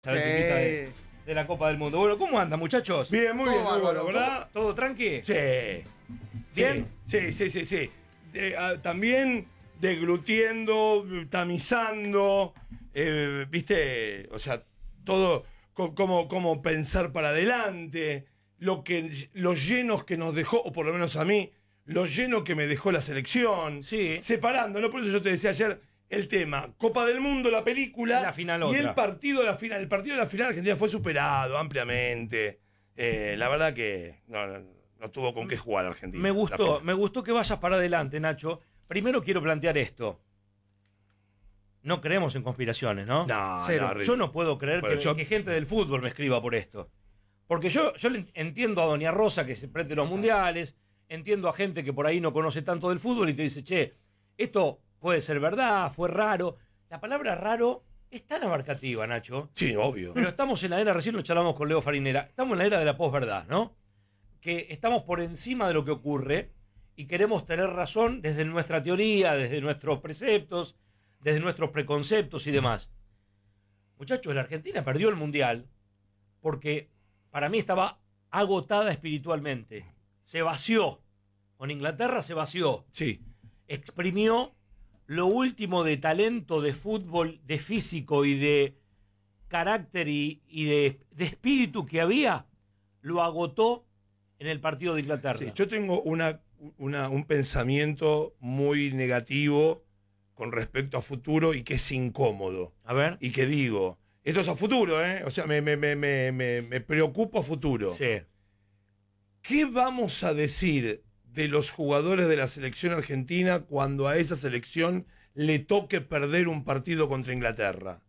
La etiqueta de la Copa del Mundo. Bueno, ¿cómo anda, muchachos? Bien, muy bien, bárbaro, ¿verdad? ¿Todo tranqui? Sí. ¿Bien? Sí. También deglutiendo, tamizando, ¿viste? O sea, todo como pensar para adelante, los llenos que nos dejó, o por lo menos a mí, los llenos que me dejó la selección. Sí. Separándolo, por eso yo te decía ayer el tema Copa del Mundo, la película, La final y otra. el partido de la final. El partido de la final Argentina fue superado ampliamente. La verdad que no tuvo con qué jugar Argentina. Me gustó que vayas para adelante, Nacho. Primero quiero plantear esto. No creemos en conspiraciones, ¿no? No, Cero. no, Yo no puedo creer Bueno, que gente del fútbol me escriba por esto. Porque yo le entiendo a Doña Rosa que se prende los mundiales, entiendo a gente que por ahí no conoce tanto del fútbol y te dice, che, esto puede ser verdad, fue raro. La palabra raro es tan abarcativa, Nacho. Sí, obvio. Pero estamos en la era, recién lo charlamos con Leo Farinera, estamos en la era de la posverdad, ¿no? Que estamos por encima de lo que ocurre y queremos tener razón desde nuestra teoría, desde nuestros preceptos, desde nuestros preconceptos y demás. Muchachos, la Argentina perdió el Mundial porque para mí estaba agotada espiritualmente. Se vació. Con Inglaterra se vació. Sí. Exprimió lo último de talento, de fútbol, de físico y de carácter y de espíritu que había, lo agotó en el partido de Inglaterra. Sí, yo tengo un pensamiento muy negativo con respecto a futuro y que es incómodo. A ver. Y que digo, esto es a futuro, ¿eh? O sea, me preocupa a futuro. Sí. ¿Qué vamos a decir de los jugadores de la selección argentina cuando a esa selección le toque perder un partido contra Inglaterra?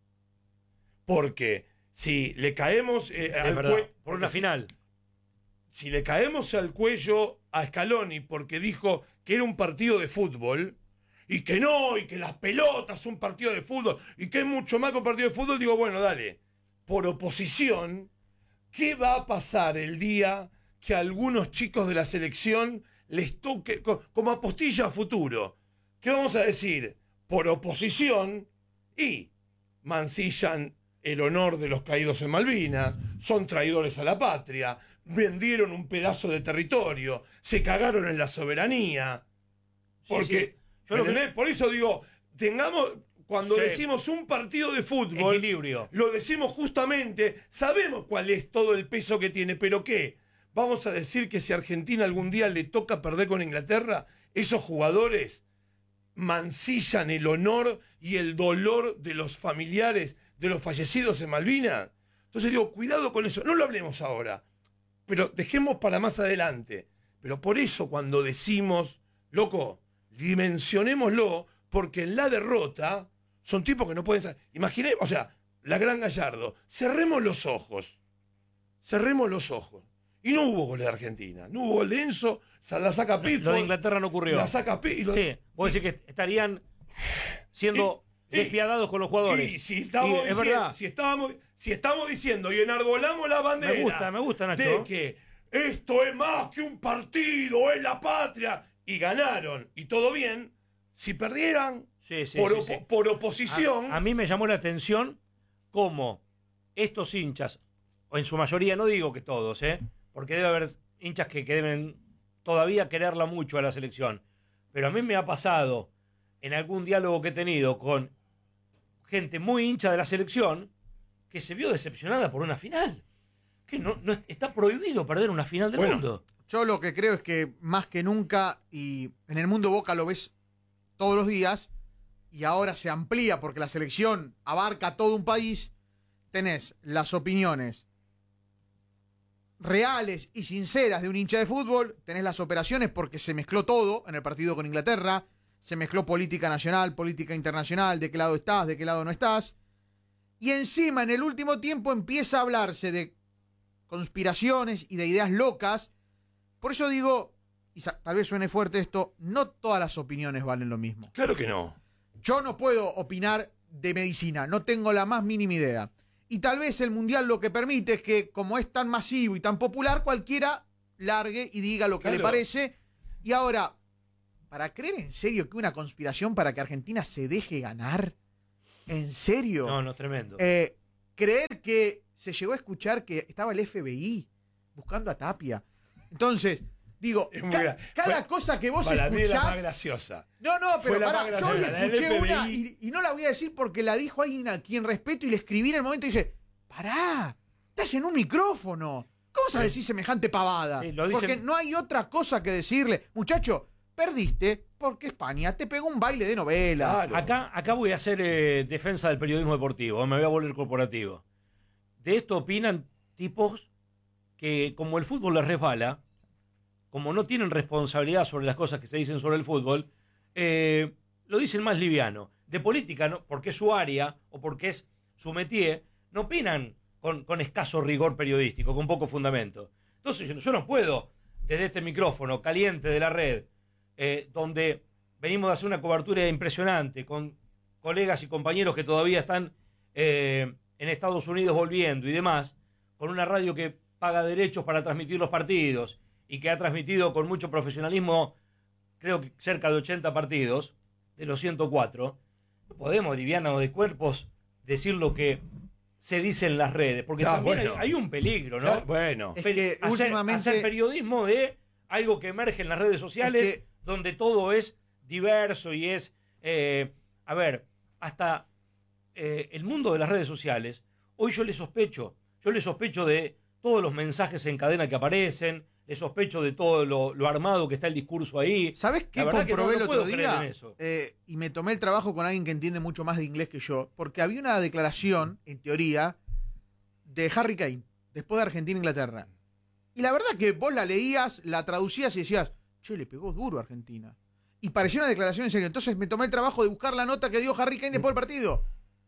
Porque si le caemos por una final. Si le caemos al cuello a Scaloni porque dijo que era un partido de fútbol y que no, y que las pelotas son un partido de fútbol y que es mucho más que un partido de fútbol, digo, bueno, dale. Por oposición, ¿qué va a pasar el día que a algunos chicos de la selección les toque, como apostilla a futuro? ¿Qué vamos a decir? Por oposición, y mancillan el honor de los caídos en Malvinas, son traidores a la patria, vendieron un pedazo de territorio, se cagaron en la soberanía. Porque, sí. Por eso digo, cuando Sí. decimos un partido de fútbol, Equilibrio. lo decimos justamente, sabemos cuál es todo el peso que tiene, pero ¿qué? Vamos a decir que si a Argentina algún día le toca perder con Inglaterra, esos jugadores mancillan el honor y el dolor de los familiares de los fallecidos en Malvinas. Entonces digo, cuidado con eso, no lo hablemos ahora, pero dejemos para más adelante. Pero por eso cuando decimos, loco, dimensionémoslo, porque en la derrota son tipos que no pueden ser. Imaginé, o sea, la Gran Gallardo, cerremos los ojos. Y no hubo gol de Argentina, no hubo gol de Enzo, la saca Pickford. Lo de Inglaterra no ocurrió. La saca Pickford. Sí, vos decís que estarían siendo despiadados con los jugadores. Y si estamos es diciendo, verdad. si estamos diciendo y enarbolamos la bandera Me gusta, Nacho. de que esto es más que un partido, es la patria, y ganaron, y todo bien, si perdieran Sí. por oposición. A mí me llamó la atención cómo estos hinchas, o en su mayoría, no digo que todos, porque debe haber hinchas que deben todavía quererla mucho a la selección, pero a mí me ha pasado en algún diálogo que he tenido con gente muy hincha de la selección que se vio decepcionada por una final. Que no está prohibido perder una final del mundo. Yo lo que creo es que más que nunca, y en el mundo Boca lo ves todos los días, y ahora se amplía porque la selección abarca todo un país, tenés las opiniones reales y sinceras de un hincha de fútbol, tenés las operaciones porque se mezcló todo en el partido con Inglaterra, se mezcló política nacional, política internacional, de qué lado estás, de qué lado no estás, y encima en el último tiempo empieza a hablarse de conspiraciones y de ideas locas. Por eso digo, y tal vez suene fuerte esto, no todas las opiniones valen lo mismo. Claro que no. Yo no puedo opinar de medicina, no tengo la más mínima idea. Y tal vez el Mundial lo que permite es que, como es tan masivo y tan popular, cualquiera largue y diga lo que le parece. Y ahora, ¿para creer en serio que una conspiración para que Argentina se deje ganar? ¿En serio? No, tremendo. creer que se llegó a escuchar que estaba el FBI buscando a Tapia. Entonces, digo, Es muy cada cosa que vos para mí es la más escuchás... graciosa. No, pero Fue la pará, más yo hoy graciosa, la del escuché una FBI. y no la voy a decir porque la dijo alguien a quien respeto y le escribí en el momento y dije, pará, estás en un micrófono. ¿Cómo vas a decir semejante pavada? Sí, lo dicen- Porque no hay otra cosa que decirle. Muchacho, perdiste porque España te pegó un baile de novela. Claro. Acá voy a hacer defensa del periodismo deportivo, me voy a volver corporativo. De esto opinan tipos que, como el fútbol les resbala, como no tienen responsabilidad sobre las cosas que se dicen sobre el fútbol, lo dicen más liviano. De política, ¿no? Porque es su área o porque es su métier, no opinan con escaso rigor periodístico, con poco fundamento. Entonces yo no puedo, desde este micrófono caliente de la red, donde venimos a hacer una cobertura impresionante con colegas y compañeros que todavía están en Estados Unidos volviendo y demás, con una radio que paga derechos para transmitir los partidos y que ha transmitido con mucho profesionalismo, creo que cerca de 80 partidos, de los 104, podemos, liviano de cuerpos, decir lo que se dice en las redes, porque también hay un peligro, ¿no? Claro, bueno. Es que últimamente... hacer periodismo de algo que emerge en las redes sociales, Es que- donde todo es diverso y es, hasta el mundo de las redes sociales, hoy yo le sospecho de todos los mensajes en cadena que aparecen, le sospecho de todo lo armado que está el discurso ahí. ¿Sabés qué La verdad que comprobé no el puedo otro creer día? en eso. Y me tomé el trabajo con alguien que entiende mucho más de inglés que yo, porque había una declaración, en teoría, de Harry Kane, después de Argentina-Inglaterra. Y la verdad que vos la leías, la traducías y decías, che, le pegó duro a Argentina. Y parecía una declaración en serio. Entonces me tomé el trabajo de buscar la nota que dio Harry Kane después del partido.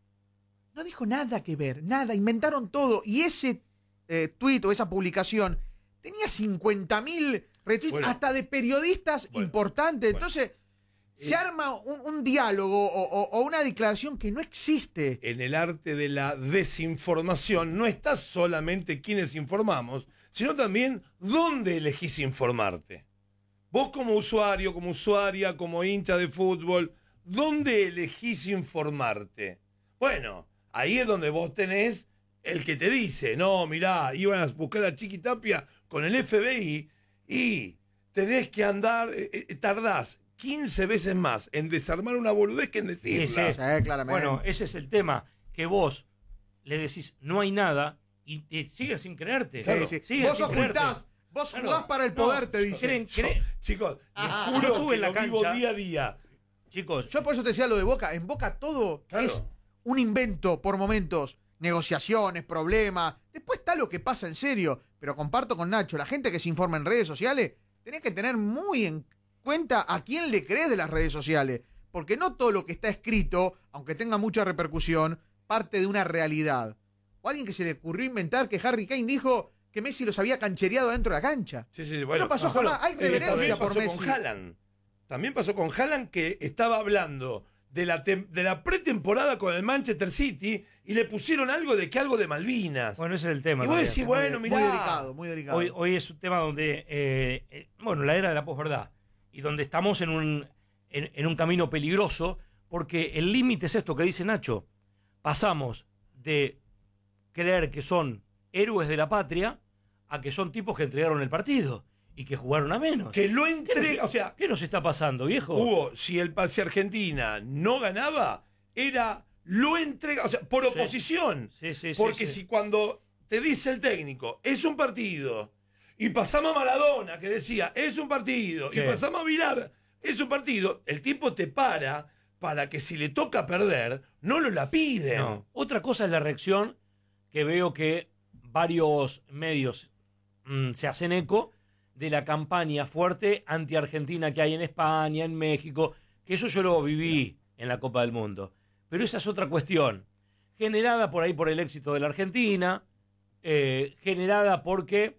No dijo nada que ver, nada, inventaron todo. Y ese tuit o esa publicación tenía 50.000 retweets, Bueno. hasta de periodistas Bueno. importantes. Bueno. Entonces, se arma un diálogo o una declaración que no existe. En el arte de la desinformación no está solamente quienes informamos, sino también dónde elegís informarte. Vos como usuario, como usuaria, como hincha de fútbol, ¿dónde elegís informarte? Bueno, ahí es donde vos tenés el que te dice, no, mirá, iban a buscar a Chiqui Tapia con el FBI y tenés que andar, tardás 15 veces más en desarmar una boludez que en decirla. Sí. Claramente. Bueno, ese es el tema, que vos le decís no hay nada y te siguen sin creerte. Sí, sí. Siguen Vos sin creerte. ocultás, vos Claro. jugás para el poder, te dicen. Chicos, Ah, les yo juro estuve que en la lo vivo cancha. día a día. Chicos, Yo por eso te decía lo de Boca. En Boca todo Claro. es un invento por momentos. Negociaciones, problemas. Después está lo que pasa en serio. Pero comparto con Nacho, la gente que se informa en redes sociales, tenés que tener muy en cuenta a quién le crees de las redes sociales. Porque no todo lo que está escrito, aunque tenga mucha repercusión, parte de una realidad. O alguien que se le ocurrió inventar que Harry Kane dijo que Messi los había canchereado dentro de la cancha. Sí, bueno, No pasó jamás. Hay reverencia también por pasó Messi. con Haaland. También pasó con Haaland, que estaba hablando de la pretemporada con el Manchester City y le pusieron algo de Malvinas. bueno, ese es el tema. Y vos también. decís, bueno, mirá. Muy delicado, muy delicado. Hoy es un tema donde, la era de la posverdad, y donde estamos en un camino peligroso, porque el límite es esto que dice Nacho. Pasamos de creer que son héroes de la patria a que son tipos que entregaron el partido y que jugaron a menos. Que lo entrega, o sea, ¿Qué nos está pasando, viejo? Hugo, si Argentina no ganaba, lo entrega, o sea, por oposición. Sí, Porque sí. si cuando te dice el técnico, es un partido, y pasamos a Maradona, que decía, es un partido, Sí. y pasamos a Vilar, es un partido, el tipo te para que si le toca perder, no lo la piden. No. Otra cosa es la reacción que veo que varios medios se hacen eco de la campaña fuerte anti-Argentina que hay en España, en México, que eso yo lo viví en la Copa del Mundo. Pero esa es otra cuestión, generada por ahí por el éxito de la Argentina, generada porque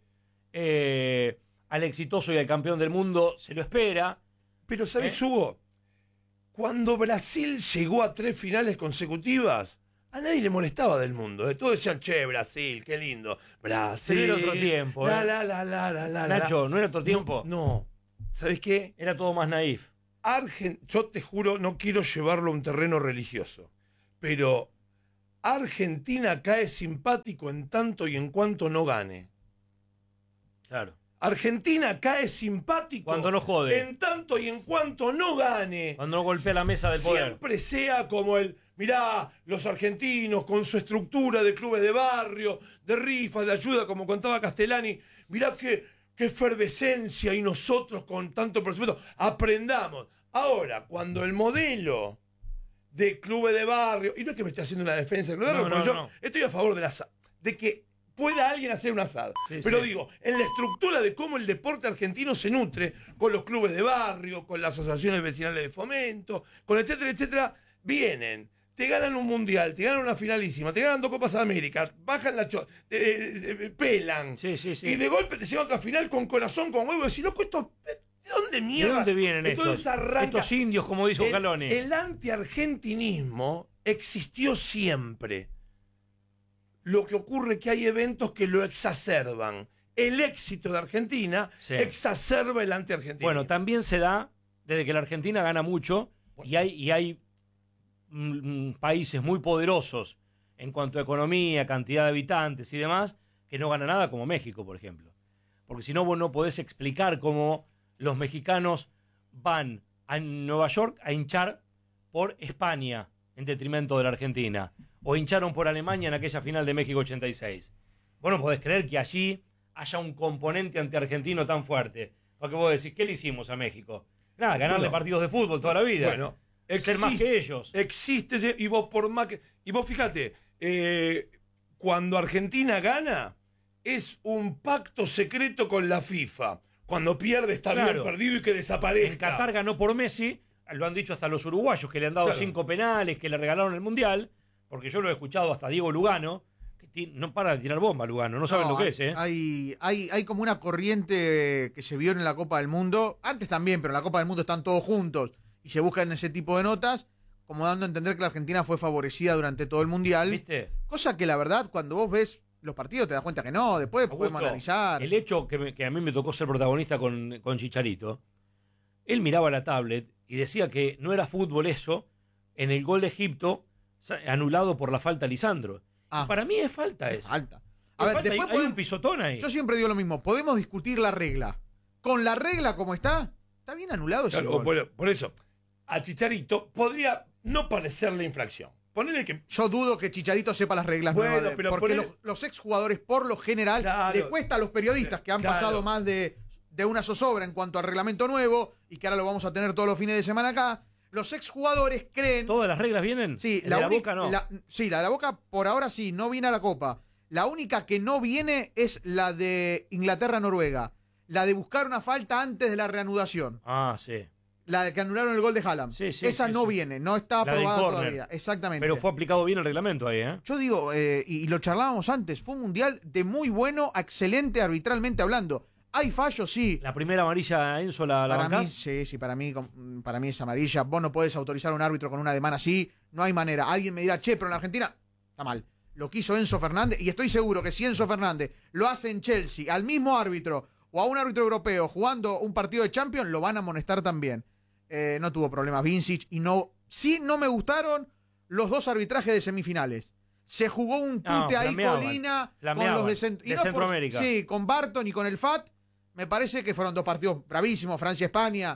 al exitoso y al campeón del mundo se lo espera. Pero ¿sabes, Hugo? Cuando Brasil llegó a 3 finales consecutivas, a nadie le molestaba del mundo. Todos decían, che, Brasil, qué lindo. Brasil. Pero era otro tiempo, Nacho, ¿no era otro tiempo? No. ¿Sabes qué? Era todo más naif. Yo te juro, no quiero llevarlo a un terreno religioso, pero Argentina cae simpático en tanto y en cuanto no gane. Claro. Argentina cae simpático Cuando no jode. en tanto y en cuanto no gane. Cuando no golpea la mesa del poder. Siempre sea como mirá, los argentinos con su estructura de clubes de barrio, de rifas, de ayuda, como contaba Castellani, mirá qué efervescencia y nosotros con tanto presupuesto aprendamos. Ahora, cuando el modelo de clubes de barrio, y no es que me esté haciendo una defensa de clubes de barrio, porque yo estoy a favor de que pueda alguien hacer un asado. Sí, pero sí. digo, en la estructura de cómo el deporte argentino se nutre, con los clubes de barrio, con las asociaciones vecinales de fomento, con etcétera, etcétera, vienen, te ganan un mundial, te ganan una finalísima, te ganan 2 Copas de América, bajan pelan, Sí. y de golpe te llevan otra final con corazón, con huevo, y decís, loco, esto, ¿de dónde mierda? ¿De dónde vienen Entonces arranca. estos indios, como dijo Scaloni? El antiargentinismo existió siempre. Lo que ocurre es que hay eventos que lo exacerban. El éxito de Argentina exacerba el antiargentinismo. Bueno, también se da desde que la Argentina gana mucho y hay países muy poderosos en cuanto a economía, cantidad de habitantes y demás, que no ganan nada, como México, por ejemplo. Porque si no, vos no podés explicar cómo los mexicanos van a Nueva York a hinchar por España en detrimento de la Argentina. O hincharon por Alemania en aquella final de México 86. Vos no podés creer que allí haya un componente antiargentino tan fuerte. Porque vos decís, ¿qué le hicimos a México? Nada, ganarle partidos de fútbol toda la vida. Bueno, ser más que ellos. Existe, y vos por más que. Y vos fíjate, cuando Argentina gana, es un pacto secreto con la FIFA. Cuando pierde está bien perdido y que desaparezca. En Qatar ganó por Messi, lo han dicho hasta los uruguayos, que le han dado 5 penales, que le regalaron el Mundial. Porque yo lo he escuchado hasta Diego Lugano, que no para de tirar bomba Lugano, no saben lo que es, ¿eh? Hay como una corriente que se vio en la Copa del Mundo, antes también, pero en la Copa del Mundo están todos juntos y se buscan ese tipo de notas, como dando a entender que la Argentina fue favorecida durante todo el Mundial. ¿Viste? Cosa que la verdad, cuando vos ves los partidos te das cuenta que no, después Augusto, podemos analizar. El hecho que a mí me tocó ser protagonista con Chicharito, él miraba la tablet y decía que no era fútbol eso, en el gol de Egipto, anulado por la falta a Lisandro. Y para mí es falta eso. Falta. A ver, después hay un pisotón ahí. Yo siempre digo lo mismo, podemos discutir la regla. Con la regla como está bien anulado ese gol. Bueno, por eso, a Chicharito podría no parecerle infracción. Ponele que. Yo dudo que Chicharito sepa las reglas nuevas, porque los exjugadores, por lo general, le cuesta a los periodistas que han pasado más de una zozobra en cuanto al reglamento nuevo, y que ahora lo vamos a tener todos los fines de semana acá. Los exjugadores creen. ¿Todas las reglas vienen? Sí, la de la Boca no. Sí, la de la Boca por ahora sí, no viene a la Copa. La única que no viene es la de Inglaterra-Noruega. La de buscar una falta antes de la reanudación. Ah, sí. La de que anularon el gol de Haaland. Esa no viene, no está aprobada todavía. Exactamente. Pero fue aplicado bien el reglamento ahí, ¿eh? Yo digo, y lo charlábamos antes, fue un mundial de muy bueno a excelente arbitralmente hablando. Hay fallos, sí. La primera amarilla, Enzo, la para bancás. mí, sí, para mí es amarilla. Vos no podés autorizar a un árbitro con una ademán así. No hay manera. Alguien me dirá, che, pero en Argentina está mal. Lo quiso Enzo Fernández, y estoy seguro que si Enzo Fernández lo hace en Chelsea al mismo árbitro o a un árbitro europeo jugando un partido de Champions, lo van a amonestar también. No tuvo problemas Vincic, y no me gustaron los 2 arbitrajes de semifinales. Se jugó un tute ahí Colina con los de Centroamérica. Sí, con Barton y con el FAT. Me parece que fueron 2 partidos bravísimos, Francia-España,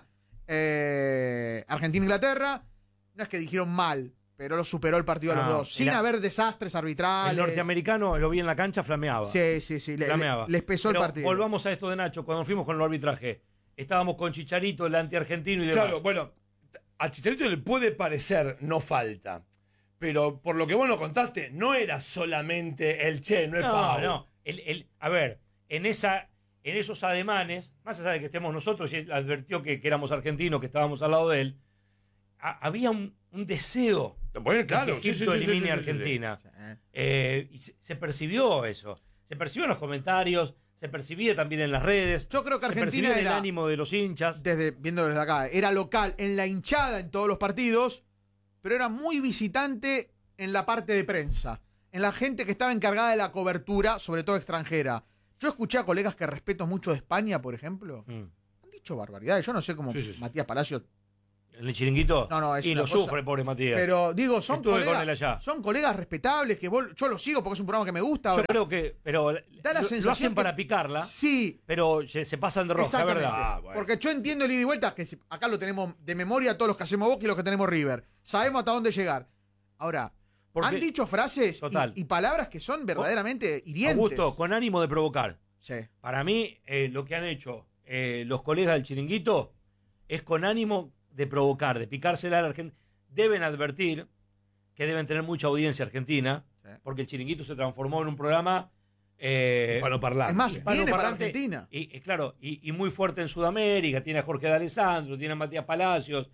Argentina-Inglaterra. No es que dijeron mal, pero lo superó el partido a los dos, sin haber desastres arbitrales. El norteamericano, lo vi en la cancha, flameaba. Sí. Les pesó el partido. Volvamos a esto de Nacho, cuando fuimos con el arbitraje. Estábamos con Chicharito, el antiargentino y demás. Claro, bueno, a Chicharito le puede parecer no falta, pero por lo que vos nos contaste, no era solamente el no es foul. No. A ver, en esos ademanes, más allá de que estemos nosotros, y él advirtió que éramos argentinos, que estábamos al lado de él, había un deseo bueno, claro, de que Egipto elimine a Argentina. Y se percibió eso. Se percibió en los comentarios, se percibía también en las redes. Yo creo que Argentina era el ánimo de los hinchas. Viendo desde acá, era local en la hinchada en todos los partidos, pero era muy visitante en la parte de prensa, en la gente que estaba encargada de la cobertura, sobre todo extranjera. Yo escuché a colegas que respeto mucho de España, por ejemplo. Han dicho barbaridades. Yo no sé cómo Matías Palacios ¿En el Chiringuito? No, es y una lo cosa- sufre, pobre Matías. Pero digo, son Estuve con él colegas, allá. son colegas respetables que yo los sigo porque es un programa que me gusta. Yo Ahora, creo que, pero da la lo sensación hacen que- para picarla, sí, pero se pasan de roja, exactamente. ¿verdad? Ah, bueno. Porque yo entiendo el ida y vuelta, que acá lo tenemos de memoria todos los que hacemos Boca y los que tenemos River. Sabemos hasta dónde llegar. Ahora, Porque, han dicho frases Total. y palabras que son verdaderamente hirientes. Augusto, con ánimo de provocar. Sí. Para mí, lo que han hecho los colegas del Chiringuito es con ánimo de provocar, de picársela a la Argentina. Deben advertir que deben tener mucha audiencia argentina, Sí. porque el Chiringuito se transformó en un programa Hispanoparlante. Es más, viene para hispanoparlante Argentina. claro, y muy fuerte en Sudamérica. Tiene a Jorge D'Alessandro, tiene a Matías Palacios.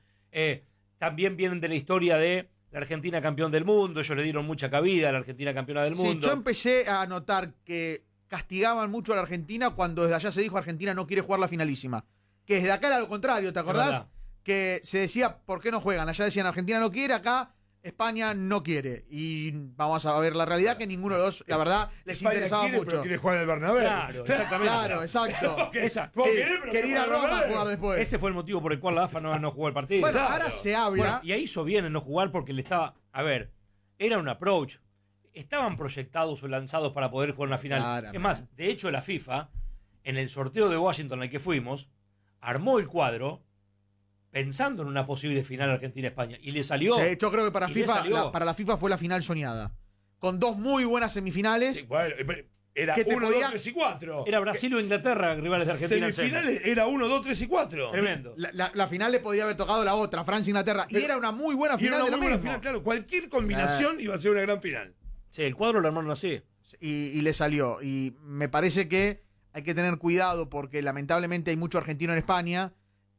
También vienen de la historia de la Argentina campeón del mundo. Ellos le dieron mucha cabida a la Argentina campeona del Sí, mundo. yo empecé a notar que castigaban mucho a la Argentina cuando desde allá se dijo Argentina no quiere jugar la finalísima. Que desde acá era lo contrario, ¿te acordás? verdad. Que se decía, ¿por qué no juegan? Allá decían Argentina no quiere, acá España no quiere. Y vamos a ver la realidad que ninguno de los dos, la verdad, les España interesaba quiere, mucho. pero quiere jugar en el Bernabéu. Claro, exactamente. Claro, exacto. Esa- Vos Sí, querés, pero quería ir a jugar en el Roma a Bernabéu. jugar después. Ese fue el motivo por el cual la AFA no jugó el partido. Bueno, Claro. ahora se habla. Bueno, y ahí hizo bien en no jugar porque le estaba. A ver, era un approach. Estaban proyectados o lanzados para poder jugar una final. Claramente. Es más, de hecho, la FIFA, en el sorteo de Washington al que fuimos, armó el cuadro pensando en una posible final Argentina-España. Y le salió. Sí, yo creo que para Y le salió. para la FIFA fue la final soñada. Con dos muy buenas semifinales. Sí, bueno, era Que te 1, podía- 2, 3 y 4. Era Brasil o Inglaterra, rivales de Argentina. en Semifinales era 1, 2, 3 y 4. Tremendo. La final le podría haber tocado la otra, Francia-Inglaterra. Y Pero- era una muy buena Y era final una de lo muy buena mismo. final, claro. Cualquier combinación iba a ser una gran final. Sí, el cuadro lo armaron así. Y le salió. Y me parece que hay que tener cuidado porque lamentablemente hay mucho argentino en España.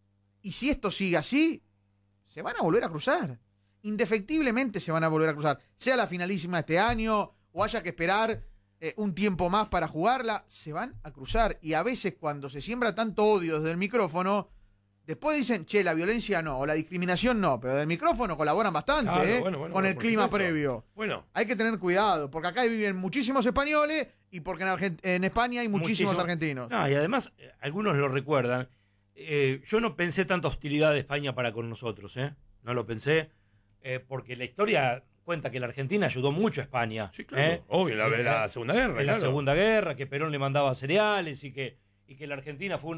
Y si esto sigue así, se van a volver a cruzar. Indefectiblemente se van a volver a cruzar. Sea la finalísima este año o haya que esperar un tiempo más para jugarla, se van a cruzar. Y a veces cuando se siembra tanto odio desde el micrófono, después dicen, che, la violencia no, o la discriminación no, pero del micrófono colaboran bastante, Claro, bueno, con el por clima supuesto. previo. Bueno, Hay que tener cuidado, porque acá viven muchísimos españoles y porque en España hay muchísimos Muchísimo. argentinos. No, y además, algunos lo recuerdan. Yo no pensé tanta hostilidad de España para con nosotros, ¿eh? No lo pensé, porque la historia cuenta que la Argentina ayudó mucho a España. sí, claro. Obvio, la Segunda Guerra, En la claro. Segunda Guerra, que Perón le mandaba cereales y que la Argentina fue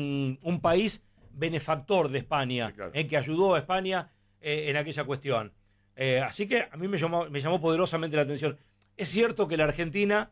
un país benefactor de España, Sí, claro. que ayudó a España en aquella cuestión. Así que a mí me llamó poderosamente la atención. Es cierto que la Argentina,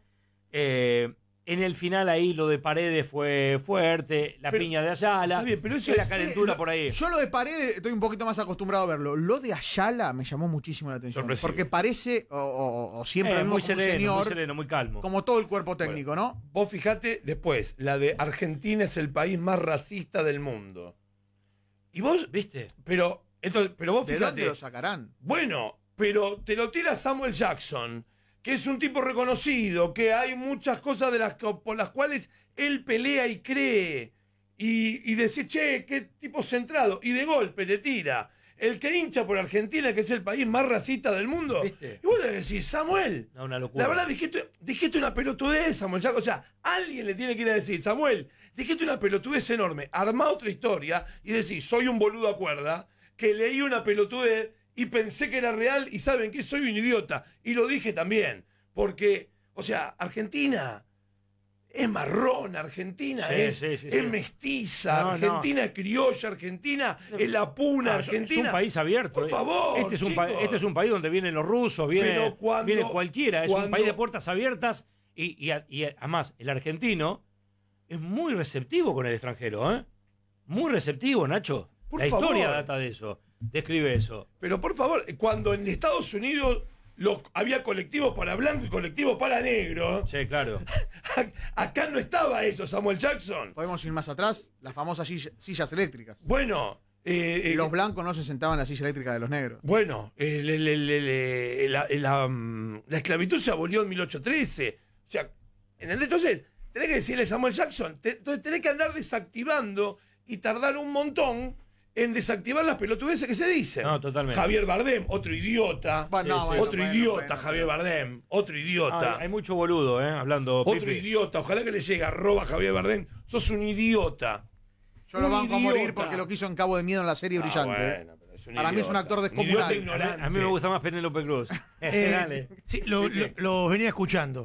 en el final ahí lo de Paredes fue fuerte, la Pero- piña de Ayala, Está bien, pero eso y la es- calentura por ahí. Yo lo de Paredes estoy un poquito más acostumbrado a verlo. Lo de Ayala me llamó muchísimo la atención. Sorpresivo. Porque parece, o siempre lo Muy vimos como un sereno, señor, muy sereno, muy calmo. como todo el cuerpo técnico, ¿no? Vos fijate después, la de Argentina es el país más racista del mundo. Y vos, ¿Viste? pero vos ¿De dónde fíjate, lo sacarán? bueno, pero te lo tira Samuel Jackson, que es un tipo reconocido, que hay muchas cosas por las cuales él pelea y cree. Y decís, che, qué tipo centrado. Y de golpe te tira el que hincha por Argentina, que es el país más racista del mundo. ¿Viste? Y vos le decís, Samuel, No, una locura. la verdad dijiste una pelotudez, Samuel Jackson. O sea, alguien le tiene que ir a decir, Samuel, dijiste una pelotudez enorme. Armá otra historia y decís, soy un boludo a cuerda, que leí una pelotudez y pensé que era real y ¿saben qué? Soy un idiota. Y lo dije también. Porque, o sea, Argentina es marrón, Argentina Sí, es sí, sí, es sí. mestiza, No, Argentina es criolla, Argentina es la puna, Ah, Argentina. Es un país abierto. Por favor, Este es, chicos. este es un país donde vienen los rusos, Pero cuando- viene cualquiera. Es un cuando- país de puertas abiertas y además el argentino es muy receptivo con el extranjero. ¿Eh? Muy receptivo, Nacho. Por la historia favor. data de eso. Describe eso. Pero por favor, cuando en Estados Unidos había colectivos para blanco y colectivos para negro, Sí, claro. acá no estaba eso, Samuel Jackson. Podemos ir más atrás, las famosas sillas eléctricas. Bueno, Los blancos no se sentaban en la silla eléctrica de los negros. bueno, la esclavitud se abolió en 1813. O sea, ¿entendés? Entonces, tenés que decirle a Samuel Jackson, entonces tenés que andar desactivando y tardar un montón en desactivar las pelotudeces que se dicen. No, totalmente. Javier Bardem, otro idiota. Bueno, Sí, sí. bueno, Otro bueno, idiota, bueno, Javier Bardem. Otro idiota. Hay mucho boludo, hablando. Otro Pipi. idiota. Ojalá que le llegue @ Javier Bardem. Sos un idiota. Yo lo Un banco a morir idiota. porque lo quiso en Cabo de Miedo en la serie Brillante. Bueno, pero Para mí es un actor descomunal. Idiota ignorante. A mí me gusta más Penélope Cruz. Dale. Sí, lo venía escuchando.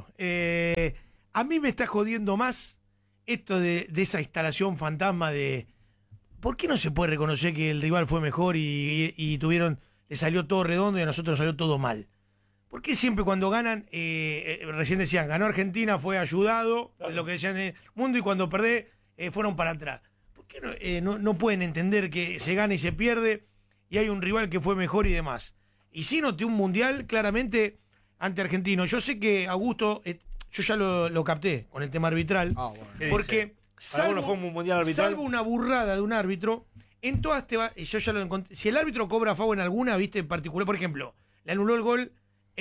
A mí me está jodiendo más esto de esa instalación fantasma de ¿por qué no se puede reconocer que el rival fue mejor y le salió todo redondo y a nosotros nos salió todo mal? ¿Por qué siempre cuando ganan, recién decían, ganó Argentina, fue ayudado, es lo que decían en el mundo, y cuando perdés, fueron para atrás? ¿Por qué no pueden entender que se gana y se pierde y hay un rival que fue mejor y demás? Y sí noté un mundial claramente ante Argentino. Yo sé que Augusto, yo ya lo capté con el tema arbitral, ¿Qué porque Para vos no fue un mundial arbitral. salvo una burrada de un árbitro, en todas yo ya lo encontré. Si el árbitro cobra FAO en alguna, viste, en particular, por ejemplo, le anuló el gol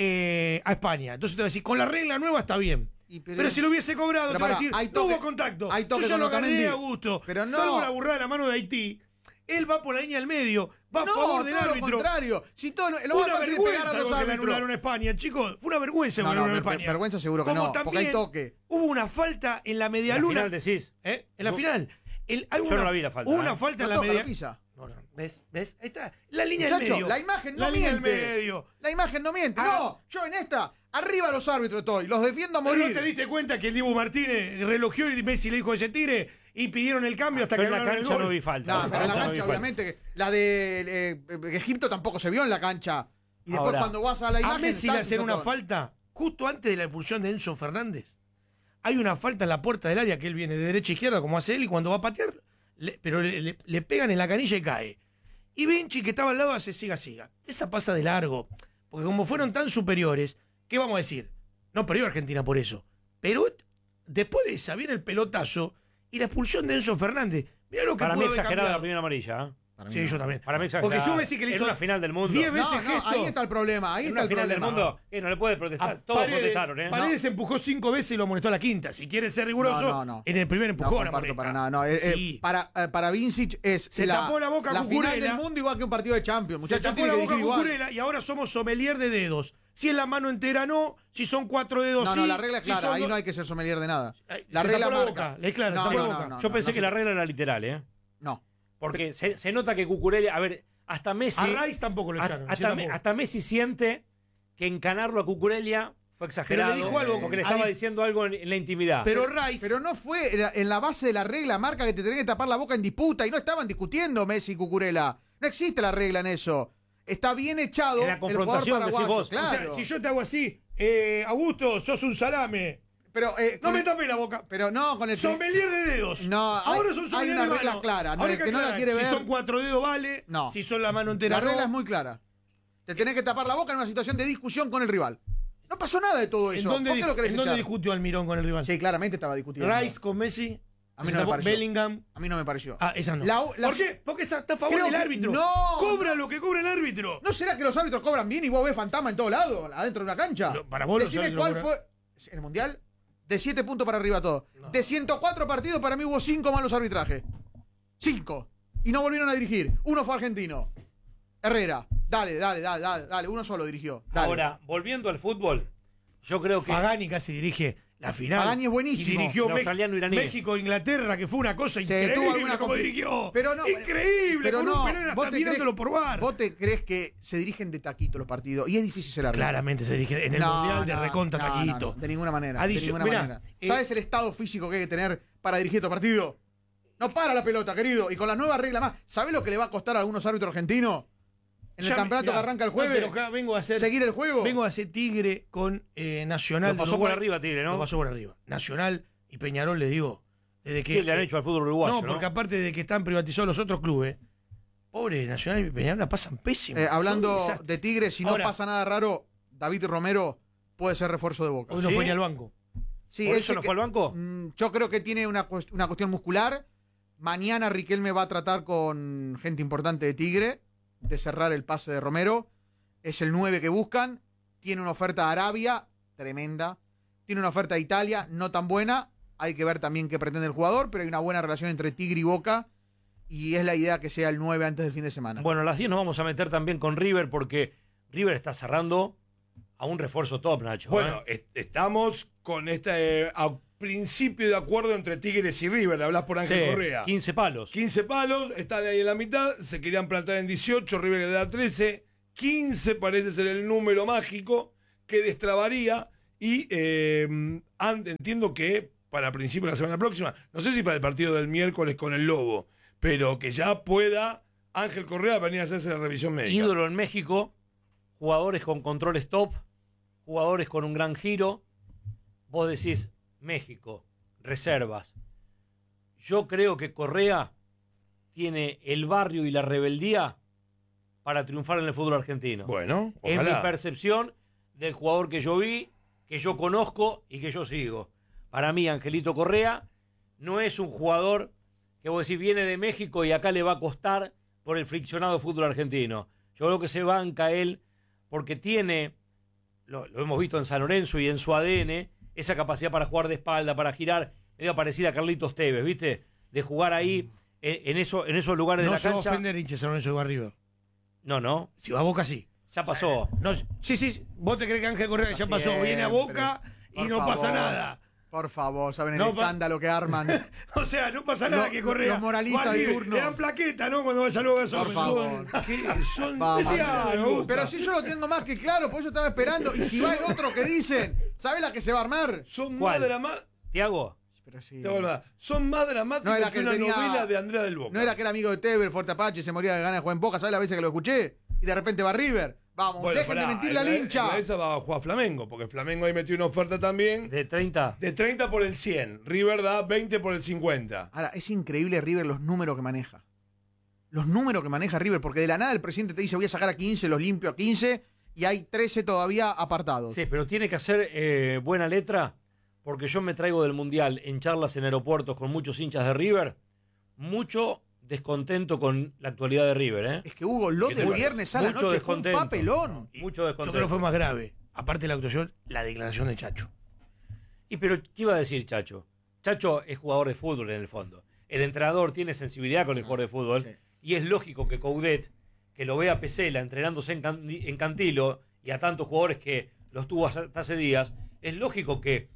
a España. Entonces te va a decir, con la regla nueva está bien. Pero si lo hubiese cobrado, te va a decir, no hubo contacto. Hay toque Yo ya con lo Otamendi. gané a gusto. Pero no. Salvo la burrada de la mano de Haití, él va por la línea del medio, va a No, favor del todo lo árbitro. contrario. Si todo lo Fue más una fácil es pegar vergüenza a los lo que le árbitros. anularon a España, chicos. Fue una vergüenza lo que le anularon a España. Vergüenza seguro que Como no, porque hay también toque. Hubo una falta en la media En la luna. final decís. En la final. Yo no la vi la falta, Hubo una falta en No la toca, media. lo pisa. No, ¿ves? Ahí está. La línea Muchacho, del medio. la imagen no La línea del miente. medio. La imagen no miente. Ah. No, yo en esta, arriba los árbitros estoy, los defiendo a ¿Pero morir. no te diste cuenta que el Dibu Martínez relogió y Messi le dijo ese tire y pidieron el cambio hasta Yo que en la anularon el cancha gol? no vi falta. No, pero en la no vi cancha, falta. obviamente, la de Egipto tampoco se vio en la cancha. Y después Ahora, cuando vas a la imagen. A Messi le está hacen una pisotón. falta justo antes de la expulsión de Enzo Fernández. Hay una falta en la puerta del área que él viene de derecha a izquierda como hace él y cuando va a patear, pero le pegan en la canilla y cae. Y Vinci, que estaba al lado, hace siga. Esa pasa de largo. Porque como fueron tan superiores, ¿qué vamos a decir? No perdió Argentina por eso. Pero después de esa viene el pelotazo y la expulsión de Enzo Fernández. Mirá lo que Para mí pudo haber exagerada la cambiado. primera amarilla. ¿eh? Sí, yo también. Para mí exagerada. Porque si vos me decís que le en hizo una final del mundo. 10 veces No, no, gesto. ahí está el problema. Ahí En está una el final del problema. mundo, no le puede protestar. Todos protestaron, ¿eh? Paredes empujó 5 veces y lo amonestó a la quinta. Si quieres ser riguroso, No. en el primer No empujón. comparto amonesta. para nada. No, Sí. para Vincic es Se tapó la boca la Cucurella. final del mundo igual que un partido de Champions. Se Muchachos, tapó tiene la que boca dirigir igual. Cucurella y ahora somos sommelier de dedos. Si es la mano entera, no. Si son 4 dedos, No, sí. no, la regla es Si clara. son Ahí dos- no hay que ser sommelier de nada. Ay, La se regla tapó la marca. boca. Es claro, No, se tapó la no, boca. no. Yo pensé que la regla era literal, ¿eh? No. Porque se nota que Cucurella, a ver, hasta Messi. A Rice tampoco lo echaron. Hasta Messi siente que encanarlo a Cucurella fue exagerado. Pero le dijo algo, porque le estaba diciendo algo en la intimidad. Pero Rice. Pero no fue en la base de la regla, marca que te tenés que tapar la boca en disputa y no estaban discutiendo Messi y Cucurella. No existe la regla en eso. Está bien echado En la el confrontación, jugador decís paraguayo. vos. O Claro. sea, si yo te hago así, Augusto, sos un salame. Pero, No me tapes la boca. pero no con el Sommelier de dedos. No, ahora hay- son hay sommelier una de regla mano. clara, no, Ahora el hay que no la aclarar. quiere si ver- son 4 dedos vale. No. Si son la mano entera La regla no. es muy clara. Te tenés que tapar la boca en una situación de discusión con el rival. No pasó nada de todo ¿En eso. dónde, ¿Por qué lo querés ¿en dónde echar? discutió Almirón con el rival? Sí, claramente estaba discutiendo. Rice con Messi. A mí no me pareció. Bellingham. A mí no me pareció. Ah, esa no. La- ¿Por qué? Porque está a favor Creo del que- árbitro. no, Cobra lo que cobra el árbitro. ¿No será que los árbitros cobran bien y vos ves fantasma en todos lados, adentro de una cancha? No, para vos los Decime árbitros cuál cobran. fue. ¿En el Mundial? De 7 puntos para arriba todo. De 104 partidos, para mí hubo 5 malos arbitrajes. 5. Y no volvieron a dirigir. Uno fue argentino. Herrera. Dale. Uno solo dirigió. Dale. Ahora, volviendo al fútbol, yo creo que. Fagani casi dirige la final. Pagani es buenísimo. Y dirigió El australiano-iraní. México-Inglaterra, que fue una cosa tuvo increíble alguna como compi- dirigió. Pero no, Increíble, pero con no, un penal vos hasta te mirándolo crees- por VAR. ¿Vos te crees que se dirigen de taquito los partidos? Y es difícil ser árbitro. Claramente se dirige en el Mundial de recontra taquito. De ninguna manera. Adicio- de ninguna mirá, manera. ¿Sabes el estado físico que hay que tener para dirigir estos partidos? No para la pelota, querido. Y con las nuevas reglas más. ¿Sabés lo que le va a costar a algunos árbitros argentinos? En el Ya, campeonato mirá, que arranca el no, jueves. pero acá vengo a hacer ¿Seguir el juego? Vengo a hacer Tigre con Nacional. Lo pasó de Uruguay. por arriba, Tigre, ¿no? Lo pasó por arriba. Nacional y Peñarol, le digo, desde que. ¿Qué le han hecho al fútbol uruguayo? No, porque aparte de que están privatizados los otros clubes, pobre Nacional y Peñarol la pasan pésimo. Hablando Son un desastre. de Tigre, si Ahora- no pasa nada raro, David Romero puede ser refuerzo de Boca. Hoy no ¿Sí? fue ni al banco. Sí, ¿Por él eso se no que- fue al banco? Yo creo que tiene una cuestión muscular. Mañana Riquelme va a tratar con gente importante de Tigre de cerrar el pase de Romero. Es el 9 que buscan. Tiene una oferta de Arabia, tremenda. Tiene una oferta de Italia, no tan buena. Hay que ver también qué pretende el jugador, pero hay una buena relación entre Tigre y Boca. Y es la idea que sea el 9 antes del fin de semana. Bueno, a las 10 nos vamos a meter también con River porque River está cerrando a un refuerzo top, Nacho. Bueno, estamos con principio de acuerdo entre Tigres y River. Hablás por Ángel Sí, Correa. 15 palos. 15 palos, están ahí en la mitad, se querían plantar en 18, River que le da 13, 15 parece ser el número mágico que destrabaría y entiendo que para principios de la semana próxima, no sé si para el partido del miércoles con el Lobo, pero que ya pueda Ángel Correa venir a hacerse la revisión médica. Ídolo en México, jugadores con controles top, jugadores con un gran giro. Vos decís, México, reservas. Yo creo que Correa tiene el barrio y la rebeldía para triunfar en el fútbol argentino. Bueno, Es mi ojalá. percepción del jugador que yo vi, que yo conozco y que yo sigo. Para mí, Angelito Correa no es un jugador que vos decís viene de México y acá le va a costar por el friccionado fútbol argentino. Yo creo que se banca él porque tiene, lo hemos visto en San Lorenzo y en su ADN, esa capacidad para jugar de espalda, para girar, medio parecida a Carlitos Tevez, ¿viste? De jugar ahí en esos lugares de No la se va a cancha. ofender hincha San Lorenzo de River. No. Si va a Boca, sí. Ya pasó. No, sí. ¿Vos te crees que Ángel Correa ya pasó? Viene a Boca y Por no pasa favor. nada. Por favor, ¿saben el No, escándalo que arman? O sea, no pasa nada Lo- que Correa. los moralistas va a de River, turno. Le dan plaqueta, ¿no? Cuando vaya luego a Por favor. Son Vamos, decía Andrés. algo. Pero si yo lo tengo más que claro, por eso estaba esperando. Y si va el otro que dicen, ¿sabe la que se va a armar? Son ¿Cuál? más dramáticos. Tiago, Pero sí. Son más dramáticos No era que que una venía- novela de Andrea del Boca. No era que era amigo de Teber, Fuerte Apache, se moría de ganas de jugar en Boca. ¿Sabes las veces que lo escuché? Y de repente va River. Vamos, Bueno, dejen de pará, mentirle al en hincha. esa va a jugar Flamengo, porque Flamengo ahí metió una oferta también de 30. de 30 por el 100. River da 20 por el 50. Ahora, es increíble River los números que maneja. Los números que maneja River, porque de la nada el presidente te dice voy a sacar a 15, los limpio a 15, y hay 13 todavía apartados. Sí, pero tiene que hacer buena letra, porque yo me traigo del Mundial en charlas en aeropuertos con muchos hinchas de River, mucho descontento con la actualidad de River, ¿eh? Es que Hugo, lo ¿Qué te del parece? viernes a la Mucho noche fue un descontento. papelón. Mucho Yo descontento. creo que fue más grave. Aparte de la actuación, la declaración de Chacho. Y pero, ¿qué iba a decir Chacho? Chacho es jugador de fútbol en el fondo. El entrenador tiene sensibilidad con el jugador de fútbol. Sí. Y es lógico que Coudet, que lo ve a Pesela entrenándose en Cantilo y a tantos jugadores que los tuvo hasta hace días, es lógico que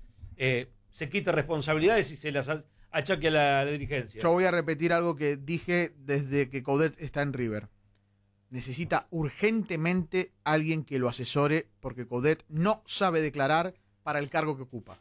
se quite responsabilidades y se las achaque a la dirigencia. Yo voy a repetir algo que dije desde que Coudet está en River. Necesita urgentemente alguien que lo asesore porque Coudet no sabe declarar para el cargo que ocupa.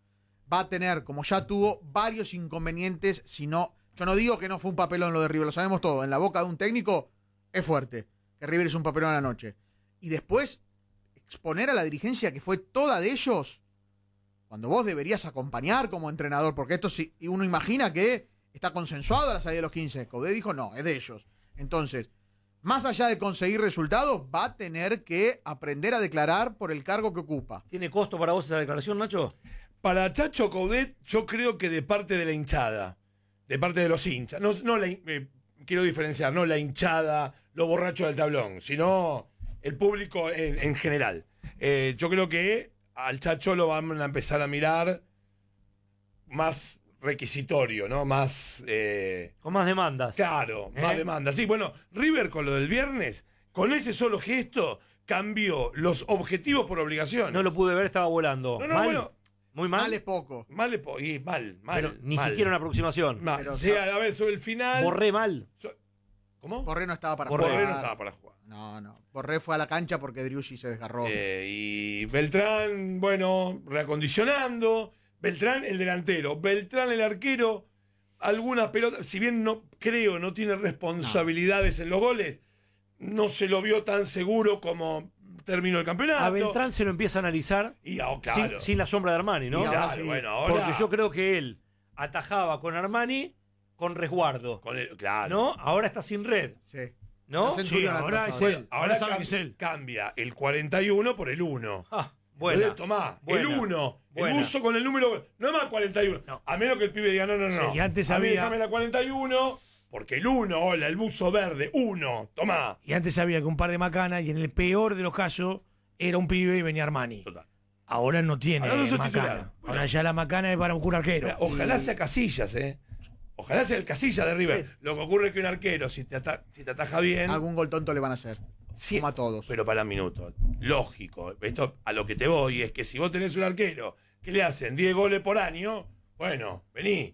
Va a tener, como ya tuvo, varios inconvenientes. Si no, yo no digo que no fue un papelón lo de River, lo sabemos todo. En la boca de un técnico es fuerte que River es un papelón a la noche. Y después exponer a la dirigencia que fue toda de ellos, cuando vos deberías acompañar como entrenador, porque esto sí, uno imagina que está consensuado a la salida de los 15. Coudet dijo no, es de ellos. Entonces, más allá de conseguir resultados, va a tener que aprender a declarar por el cargo que ocupa. ¿Tiene costo para vos esa declaración, Nacho? Para Chacho Coudet, yo creo que de parte de la hinchada, de parte de los hinchas, quiero diferenciar, no la hinchada, los borrachos del tablón, sino el público en general. Yo creo que al Chacho lo van a empezar a mirar más requisitorio, ¿no? Más... Con más demandas. Claro, más demanda. Sí, bueno, River con lo del viernes, con ese solo gesto, cambió los objetivos por obligación. No lo pude ver, estaba volando. No, ¿Mal? bueno, Muy mal. Mal es poco. mal, Pero ni mal. siquiera una aproximación. Mal. Pero, O sea, a ver, sobre el final... Borré mal. ¿Cómo? Borré no estaba para Borré jugar. Borré no estaba para jugar. No. Borré fue a la cancha porque Driussi se desgarró. Y Beltrán, bueno, reacondicionando. Beltrán, el delantero. Beltrán, el arquero. Alguna pelota, si bien no creo, no tiene responsabilidades en los goles, no se lo vio tan seguro como terminó el campeonato. A Beltrán se lo empieza a analizar Y, claro. sin la sombra de Armani, ¿no? Y ahora Claro, sí. bueno, ahora. Porque yo creo que él atajaba con Armani con resguardo. Claro. ¿No? Ahora está sin red. Sí. ¿no? Está Sí, Centurión ahora es atrasado. él. Ahora saben que es él. Cambia el 41 por el 1. Ah, buena. Tomá, Buena. el 1. El Buena. uso con el número. No es más 41. No. A menos que el pibe diga, no. Sí, y antes a mí había- déjame la 41, porque el 1, hola, el buzo verde, 1. Tomá. Y antes había que un par de macanas y en el peor de los casos era un pibe y venía Armani. Total. Ahora no tiene Ahora no sos macana. titular. Ahora ya la macana es para un arquero. Mira, ojalá sea Casillas, Ojalá sea el Casillas de River. Sí. Lo que ocurre es que un arquero, si te ataja bien. Algún gol tonto le van a hacer. Sí, Como a todos. Pero para minutos. Lógico. Esto a lo que te voy es que si vos tenés un arquero que le hacen 10 goles por año, Bueno, vení.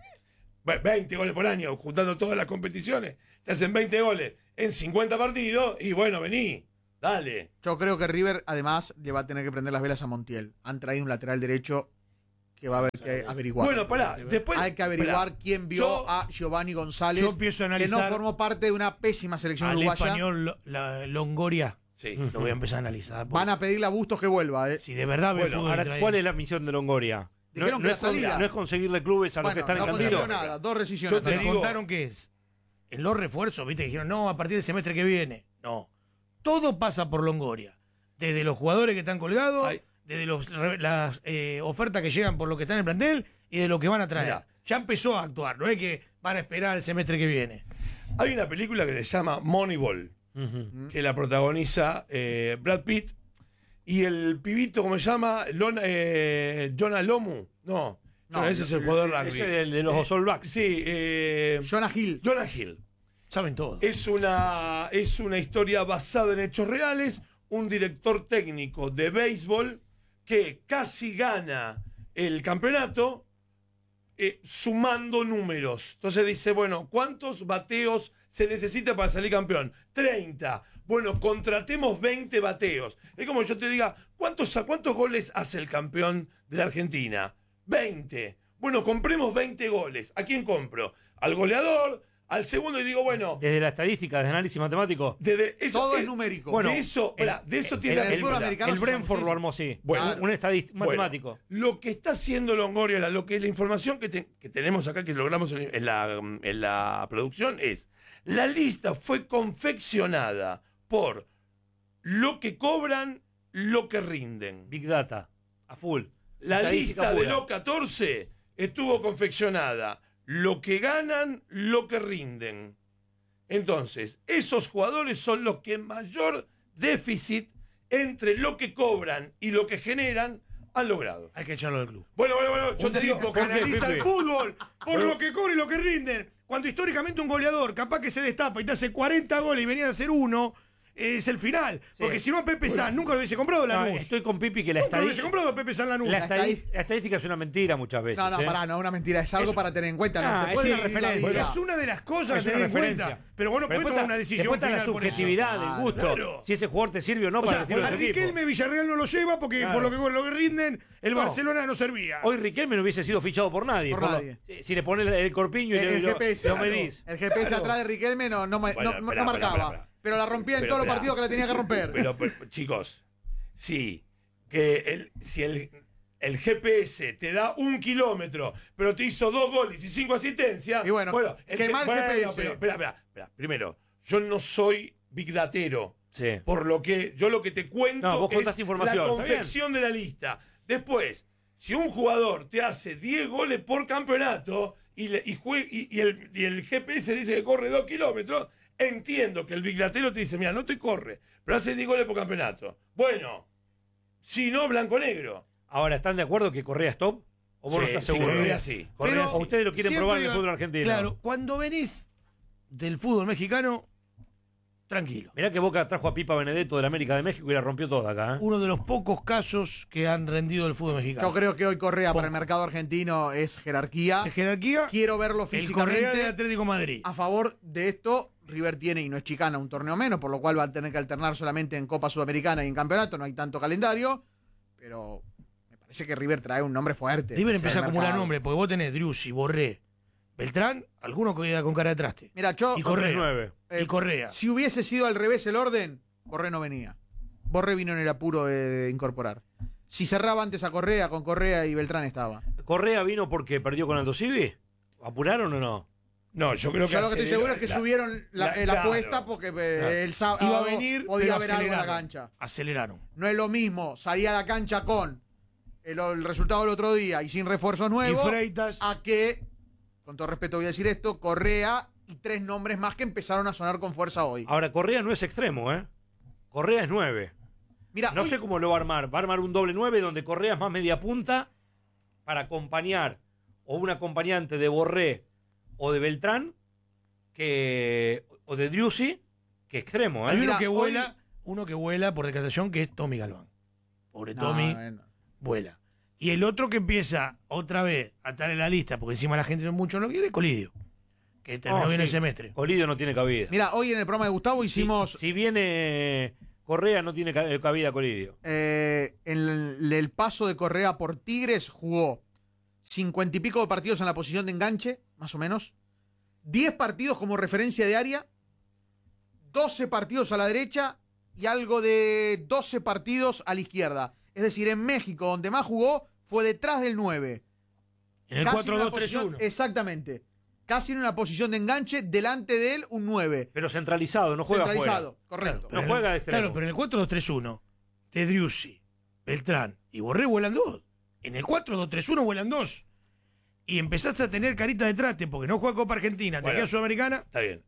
20 goles por año, juntando todas las competiciones. Te hacen 20 goles en 50 partidos y bueno, vení. Dale. Yo creo que River, además, le va a tener que prender las velas a Montiel. Han traído un lateral derecho que va a haber que averiguar. Bueno, pará. Después, hay que averiguar pará. quién vio a Giovanni González, yo empiezo a que analizar no formó parte de una pésima selección al uruguaya. español la Longoria. Sí. Lo voy a empezar a analizar. Van a pedirle a Bustos que vuelva. Si de verdad ve Bueno, fútbol Ahora, israelí. ¿cuál es la misión de Longoria? Dijeron que la es salida. no es conseguirle clubes a los que Bueno, están no en consiguió Cantilo. nada, 2 Yo rescisiones. te Me digo- contaron que es en los refuerzos, viste, que dijeron, no, a partir del semestre que viene. No. Todo pasa por Longoria. Desde los jugadores que están colgados, Ay. desde las ofertas que llegan por lo que están en el plantel y de lo que van a traer. Mirá. Ya empezó a actuar, no es que van a esperar el semestre que viene. Hay una película que se llama Moneyball, que la protagoniza Brad Pitt y el pibito, ¿cómo se llama? Jonah Lomu. No, ese es el jugador de rugby. Ese es el de los All Blacks. Sí, Jonah Hill. Jonah Hill. Saben todo. Es una historia basada en hechos reales. Un director técnico de béisbol que casi gana el campeonato sumando números. Entonces dice, bueno, ¿cuántos bateos se necesita para salir campeón? 30. Bueno, contratemos 20 bateos. Es como yo te diga, ¿cuántos goles hace el campeón de la Argentina? 20. Bueno, compremos 20 goles. ¿A quién compro? Al goleador, al segundo, y digo, bueno, Desde la estadística de análisis matemático. desde eso, Todo es numérico. Bueno, de eso, de eso tiene el fútbol la americano El se usa Brentford lo muchísimo. armó así. Bueno. Un estadístico, Bueno, matemático. lo que está haciendo Longoria, lo que la información que tenemos acá, que logramos en la producción, es la lista fue confeccionada por lo que cobran, lo que rinden. Big Data. A full. La Estadística lista de pura. los 14 estuvo confeccionada lo que ganan, lo que rinden. Entonces, esos jugadores son los que mayor déficit entre lo que cobran y lo que generan han logrado. Hay que echarlo del club. Bueno, yo Un te digo, tipo que ¿por qué, analiza el Pepe? fútbol por lo que cobra y lo que rinden. Cuando históricamente un goleador capaz que se destapa y te hace 40 goles y venía a hacer uno, es el final. Porque si no a Pepe San nunca lo hubiese comprado No, Lanús. estoy con Pipi que la Nunca lo hubiese estadística. comprado a Pepe San Lanús. La estadística es una mentira muchas veces. No, ¿eh? pará, no, una mentira. Es algo para tener en cuenta. Ah, No te es puedes una dividir la referencia. vida. Es una de las cosas Es a tener una en cuenta. referencia. Pero bueno, puedes tomar una decisión después está la final por eso. subjetividad del Claro. gusto. Claro. Si ese jugador te sirve o no O para sea, decirlo a a tu equipo. Riquelme Villarreal no lo lleva porque Claro. por lo que rinden, el No. Barcelona no servía. Hoy Riquelme no hubiese sido fichado por nadie. Por nadie. Si le pones el corpiño y El lo GPS, lo claro. medís. El GPS Claro. atrás de Riquelme no Bueno, esperá, marcaba. esperá. Pero la rompía en Pero todos los esperá. partidos que la tenía que romper. Pero, chicos, sí, si el GPS te da 1 kilómetro, pero te hizo 2 goles y 5 asistencias. Y bueno, quemá el GPS. Pero, espera. Primero, yo no soy big datero. Sí. Por lo que yo lo que te cuento No, vos contás es información, la está confección de la lista. Después, si un jugador te hace 10 goles por campeonato y el GPS dice que corre 2 kilómetros, entiendo que el biglatero te dice, mira, no te corre, pero hace 10 goles por campeonato. Bueno, si no, blanco-negro. Ahora, ¿están de acuerdo que Correa es top? ¿O vos no estás seguro? Correa sí. Correa Pero- sí. ¿O ustedes lo quieren Siempre probar en el digo- fútbol argentino? Claro, cuando venís del fútbol mexicano, tranquilo. Mirá que Boca trajo a Pipa Benedetto del América de México y la rompió toda acá. ¿eh? Uno de los pocos casos que han rendido el fútbol mexicano. Yo creo que hoy Correa para el mercado argentino es jerarquía. De jerarquía, Quiero verlo el Correa de físicamente. Atlético Madrid. A favor de esto, River tiene, y no es chicana, un torneo menos, por lo cual va a tener que alternar solamente en Copa Sudamericana y en Campeonato, no hay tanto calendario, pero me parece que River trae un nombre fuerte. River O sea, empieza a el acumular mercado. nombres, porque vos tenés Driussi, Borré, Beltrán, alguno que queda con cara de traste. Mira, yo, Y Correa. 9. eh, Y Correa. si hubiese sido al revés el orden, Borré no venía. Borré vino en el apuro de incorporar. Si cerraba antes a Correa, con Correa y Beltrán estaba. ¿Correa vino porque perdió con Aldo Civi? ¿Apuraron o no? No, yo creo que Yo lo que estoy seguro es que claro. subieron la Claro. apuesta porque el sábado Iba a venir, podía pero haber algo en la aceleraron. cancha. Aceleraron. No es lo mismo salir a la cancha con el resultado del otro día y sin refuerzos nuevos Y Freitas. a que, con todo respeto voy a decir esto, Correa y 3 nombres más que empezaron a sonar con fuerza hoy. Ahora, Correa no es extremo, ¿eh? Correa es 9. Mira, No hoy- sé cómo lo va a armar. Va a armar un doble 9 donde Correa es más media punta para acompañar o un acompañante de Borré o de Beltrán o de Driussi que extremo, ¿eh? Hay Mira, uno que vuela por declaración, que es Tommy Galván. Pobre No, Tommy, bueno. vuela. Y el otro que empieza otra vez a estar en la lista, porque encima la gente mucho no quiere, es Colidio, que terminó bien el semestre. Colidio no tiene cabida. Mira, hoy en el programa de Gustavo hicimos... Si viene Correa, no tiene cabida Colidio. En el paso de Correa por Tigres jugó 50 y pico de partidos en la posición de enganche, más o menos. 10 partidos como referencia de área. 12 partidos a la derecha y algo de 12 partidos a la izquierda. Es decir, en México, donde más jugó, fue detrás del 9. En el 4-2-3-1. Exactamente. Casi en una posición de enganche, delante de él un 9. Pero centralizado, no juega Centralizado, afuera. correcto. No juega de extremo. Claro, pero en el 4-2-3-1, Tedriussi, Beltrán y Borré vuelan 2. En el 4-2-3-1 vuelan 2. Y empezaste a tener carita de traste porque no juega Copa Argentina, te Bueno, queda Sudamericana. Está bien.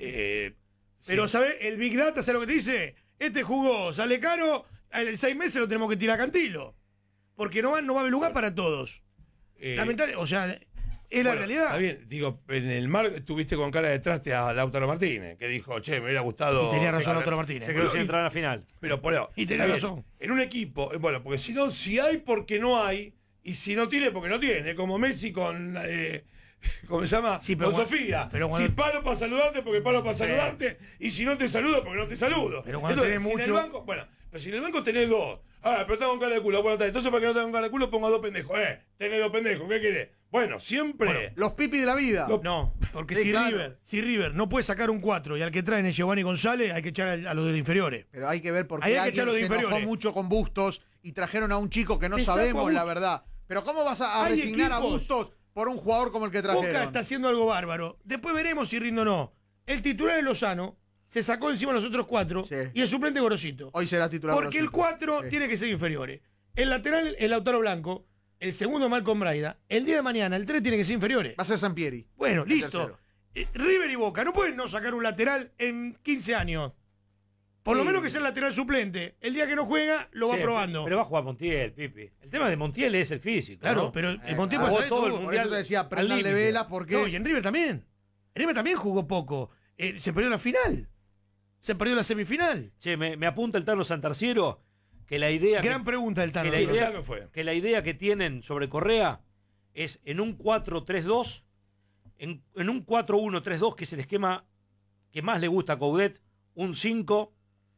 Pero, Sí. ¿sabes? El Big Data, ¿sabes lo que te dice? Este jugó, sale caro, en 6 meses lo tenemos que tirar a Cantilo. Porque no va a haber lugar para todos. Lamentable, o sea, es la Bueno, realidad. Está bien, digo, en el mar tuviste con cara de traste a Lautaro Martínez, que dijo, che, me hubiera gustado. Y tenía razón se- Lautaro Martínez. Se quedó sin entrar a la final. Pero por eso, Y tenés está bien, razón. en un equipo, bueno, porque si no, si hay, porque no hay, y si no tiene, porque no tiene, como Messi con, ¿cómo se llama? Sí, pero con cuando- Sofía. pero cuando- Si paro para saludarte, porque paro para saludarte, y si no te saludo, porque no te saludo. Pero cuando tenés si en mucho- el banco, bueno, pero si en el banco tenés 2, pero está con cara de culo, bueno, está, entonces para que no tenga con cara de culo pongo a 2 pendejos, tenés 2 pendejos, ¿qué querés? Bueno, siempre. Los pipis de la vida. No, porque Sí, si, claro. River no puede sacar un 4 y al que traen es Giovanni González, hay que echar a los de los inferiores. Pero hay que ver por Ahí qué hay que alguien echarlo de se enojó inferiores. mucho con Bustos y trajeron a un chico que no Te saco a sabemos la Bustos. verdad. Pero ¿cómo vas a Hay resignar a equipos. Bustos por un jugador como el que Boca trajeron? está haciendo algo bárbaro. Después veremos si rinde o no. El titular es Lozano, se sacó encima los otros 4 Sí. y el suplente Gorosito. Hoy será titular. Porque el Rosito. 4 Sí. tiene que ser inferiores. El lateral, el Lautaro Blanco. El segundo, Malcolm Braida. El día de mañana, el 3 tiene que ser inferiores. Va a ser Sampieri. Bueno, el listo. tercero. River y Boca no pueden no sacar un lateral en 15 años. Por lo Sí. menos que sea el lateral suplente. El día que no juega, lo va Sí, probando. Pero va a jugar Montiel, Pipi. El tema de Montiel es el físico. Claro, ¿no? pero el Ah, Montiel jugó pasa todo el Por mundial eso te decía, al prendanle límite. velas porque... No, y en River también. En River también jugó poco. Se perdió la final. Se perdió la semifinal. Che, me apunta el Tano Santarciero que la idea Gran pregunta del Tano. que la Pero idea- Tano fue. que la idea que tienen sobre Correa es en un 4-3-2, en un 4-1-3-2, que es el esquema que más le gusta a Coudet, un 5,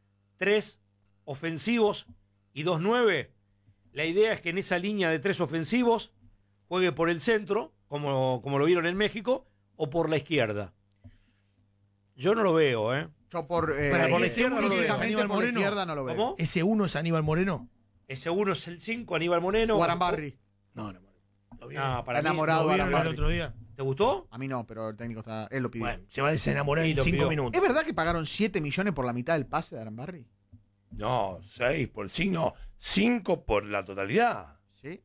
3 ofensivos y 2-9. La idea es que en esa línea de 3 ofensivos juegue por el centro, como lo vieron en México, o por la izquierda. Yo no lo veo, ¿eh? Yo por Para por la ese izquierda no lo veo. físicamente Aníbal por la Moreno. izquierda no lo veo. ¿Cómo? ¿Ese 1 es Aníbal Moreno? Ese 1 es el 5, Aníbal Moreno. Guarambarri. No. Lo vieron, Ah, para Está mí, enamorado lo de vieron el Guarambarri. otro día. ¿te gustó? A mí no, pero el técnico está... Él lo pidió. Bueno, se va a desenamorar Sí, en lo 5 pidió. minutos. ¿Es verdad que pagaron 7 millones por la mitad del pase de Arambarri? No, 6 por 5, no, 5 por la totalidad. Sí.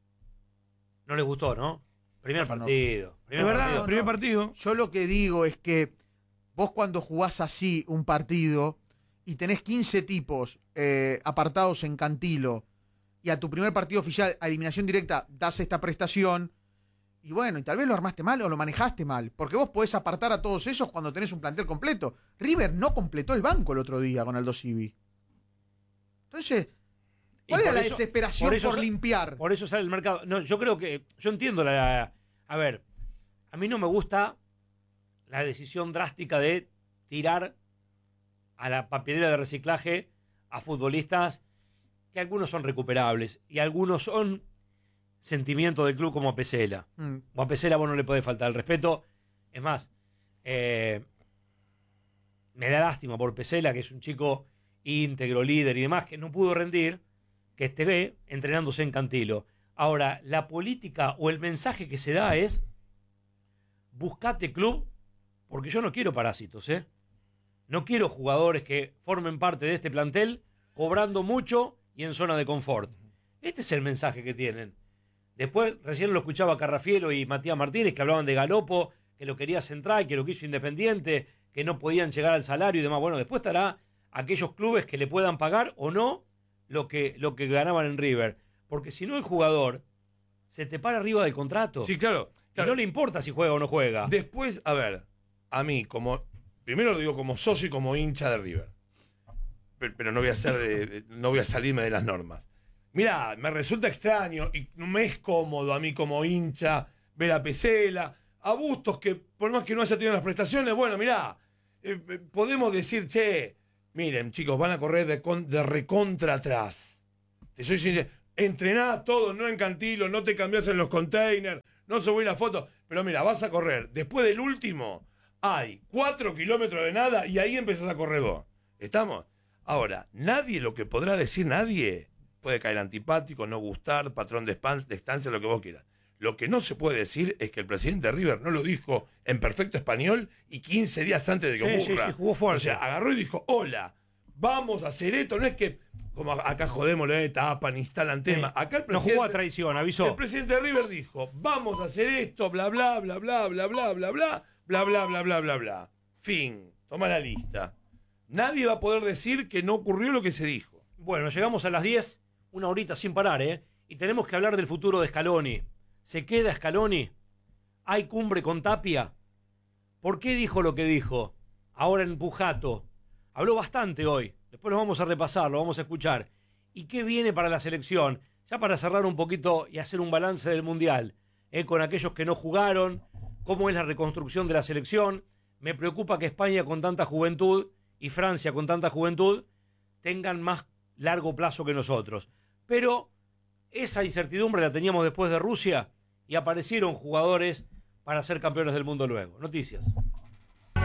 No les gustó, ¿no? Primer No, no. partido. Es Primer verdad, partido. primer partido. Yo lo que digo es que vos cuando jugás así un partido y tenés 15 tipos apartados en Cantilo y a tu primer partido oficial a eliminación directa das esta prestación y bueno, y tal vez lo armaste mal o lo manejaste mal, porque vos podés apartar a todos esos cuando tenés un plantel completo. River no completó el banco el otro día con Aldo Civi. Entonces, ¿cuál Y era por la eso- desesperación por, por eso limpiar? Por eso sale el mercado. No, yo creo que. Yo entiendo la. A ver, a mí no me gusta la decisión drástica de tirar a la papelera de reciclaje a futbolistas que algunos son recuperables y algunos son sentimiento del club como a Pesela. Mm. O a Pesela vos no le podés faltar el respeto. Es más, me da lástima por Pesela, que es un chico íntegro, líder y demás, que no pudo rendir, que esté entrenándose en Cantilo. Ahora, la política o el mensaje que se da es: buscate club, porque yo no quiero parásitos, ¿eh? No quiero jugadores que formen parte de este plantel cobrando mucho y en zona de confort. Este es el mensaje que tienen. Después, recién lo escuchaba Carrafielo y Matías Martínez, que hablaban de Galopo, que lo quería central, que lo quiso Independiente, que no podían llegar al salario y demás. Bueno, después estará aquellos clubes que le puedan pagar o no lo que ganaban en River. Porque si no, el jugador se te para arriba del contrato. Sí, claro. Y claro. no le importa si juega o no juega. Después, a ver, a mí, primero lo digo como socio y como hincha de River. Pero no voy a ser no voy a salirme de las normas. mirá, me resulta extraño y no me es cómodo a mí como hincha ver a Pesela, a Bustos, que por más que no haya tenido las prestaciones, bueno, mirá, podemos decir, che, miren, chicos, van a correr de recontra atrás. Te soy sincero, entrenás todo, no en Cantilo, no te cambiás en los containers, no subís la foto, pero mira, vas a correr. Después del último, hay 4 kilómetros de nada y ahí empezás a correr vos. ¿Estamos? Ahora, nadie, lo que podrá decir nadie, puede caer antipático, no gustar, patrón de estancia, lo que vos quieras. Lo que no se puede decir es que el presidente de River no lo dijo en perfecto español y 15 días antes de que ocurra. Sí, jugó fuerte. O sea, agarró y dijo, hola, vamos a hacer esto. No es que, como acá jodemos, le tapan, instalan temas. Acá el no presidente... jugó a traición, avisó. El presidente de River dijo, vamos a hacer esto, bla, bla, bla, bla, bla, bla, bla, bla, bla, bla, bla, bla, bla, bla, bla. Fin, toma la lista. Nadie va a poder decir que no ocurrió lo que se dijo. Bueno, llegamos a las 10, una horita sin parar, ¿eh? Y tenemos que hablar del futuro de Scaloni. ¿Se queda Scaloni? ¿Hay cumbre con Tapia? ¿Por qué dijo lo que dijo? Ahora en Pujato. Habló bastante hoy. Después lo vamos a repasar, lo vamos a escuchar. ¿Y qué viene para la selección? Ya para cerrar un poquito y hacer un balance del Mundial, con aquellos que no jugaron, cómo es la reconstrucción de la selección. Me preocupa que España con tanta juventud y Francia con tanta juventud tengan más largo plazo que nosotros. Pero esa incertidumbre la teníamos después de Rusia y aparecieron jugadores para ser campeones del mundo luego. Noticias.